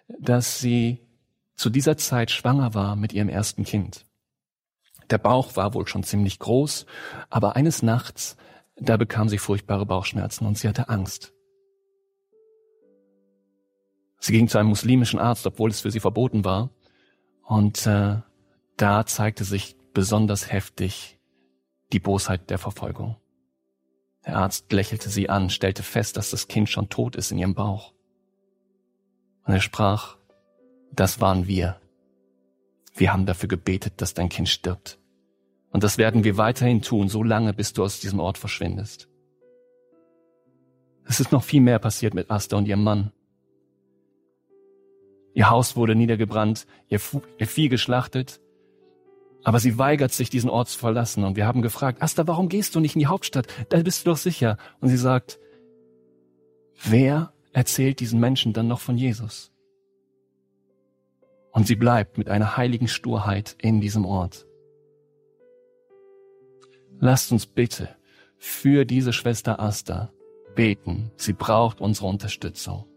dass sie zu dieser Zeit schwanger war mit ihrem ersten Kind. Der Bauch war wohl schon ziemlich groß, aber eines Nachts, da bekam sie furchtbare Bauchschmerzen und sie hatte Angst. Sie ging zu einem muslimischen Arzt, obwohl es für sie verboten war. Und da zeigte sich besonders heftig die Bosheit der Verfolgung. Der Arzt lächelte sie an, stellte fest, dass das Kind schon tot ist in ihrem Bauch. Und er sprach: Das waren wir. Wir haben dafür gebetet, dass dein Kind stirbt. Und das werden wir weiterhin tun, so lange, bis du aus diesem Ort verschwindest. Es ist noch viel mehr passiert mit Asta und ihrem Mann. Ihr Haus wurde niedergebrannt, ihr Vieh geschlachtet, aber sie weigert sich, diesen Ort zu verlassen. Und wir haben gefragt: Asta, warum gehst du nicht in die Hauptstadt? Da bist du doch sicher. Und sie sagt: Wer erzählt diesen Menschen dann noch von Jesus? Und sie bleibt mit einer heiligen Sturheit in diesem Ort. Lasst uns bitte für diese Schwester Asta beten. Sie braucht unsere Unterstützung.